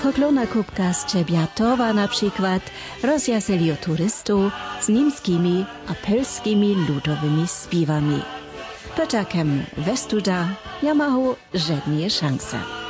Folklorna kubka z Trzebiatowa na przykład rozjaseli turystów z niemskimi a polskimi ludowymi śpiewami. Petakem Westuda nie ma żadnej szanse.